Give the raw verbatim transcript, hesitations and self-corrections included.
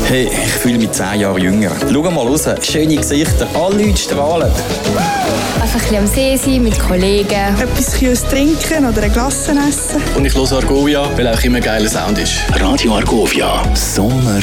Hey, ich fühle mich zehn Jahre jünger. Schau mal raus, schöne Gesichter, alle Leute strahlen. Einfach ein bisschen am See sein, mit Kollegen. Etwas Kühles trinken oder ein Glas essen. Und ich höre Argovia, weil auch immer ein geiler Sound ist. Radio Argovia, Sommer